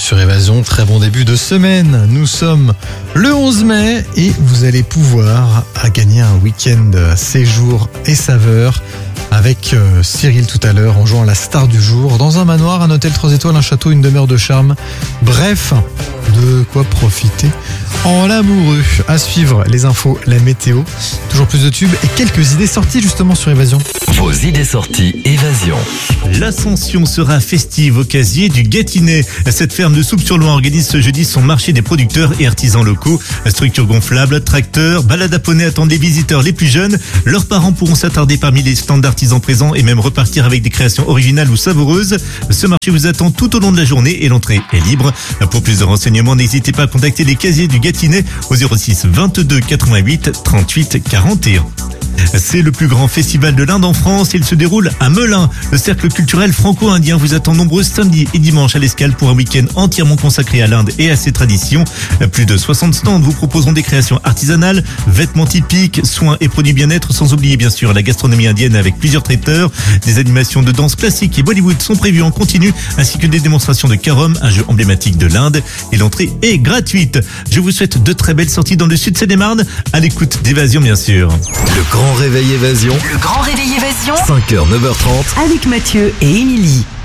sur Évasion. Très bon début de semaine. Nous sommes le 11 mai et vous allez pouvoir gagner un week-end séjour et saveur avec Cyril tout à l'heure en jouant à la star du jour dans un manoir, un hôtel 3 étoiles, un château, une demeure de charme. Bref, de quoi profiter en l'amoureux. À suivre les infos, la météo, toujours plus de tubes et quelques idées sorties justement sur Évasion. Vos idées sorties Évasion. L'Ascension sera festive au casier du Gâtinais. Cette ferme de Soupe-sur-Loing organise ce jeudi son marché des producteurs et artisans locaux. Structure gonflable, tracteurs, balade à poney attendent les visiteurs les plus jeunes. Leurs parents pourront s'attarder parmi les stands d'artisans présents et même repartir avec des créations originales ou savoureuses. Ce marché vous attend tout au long de la journée et l'entrée est libre. Pour plus de renseignements, n'hésitez pas à contacter les casiers du Gâtinais au 06 22 88 38 41. C'est le plus grand festival de l'Inde en France. Il se déroule à Melun. Le cercle culturel franco-indien vous attend nombreux samedi et dimanche à l'Escale pour un week-end entièrement consacré à l'Inde et à ses traditions. Plus de 60 stands vous proposeront des créations artisanales, vêtements typiques, soins et produits bien-être, sans oublier bien sûr la gastronomie indienne avec plusieurs traiteurs. Des animations de danse classique et Bollywood sont prévues en continu, ainsi que des démonstrations de Carom, un jeu emblématique de l'Inde. Et l'entrée est gratuite. Je vous souhaite de très belles sorties dans le sud Seine-et-Marne, à l'écoute d'Évasion bien sûr. Le grand réveil Évasion. Le grand réveil Évasion 5h, 9h30. avec Mathieu et Émilie.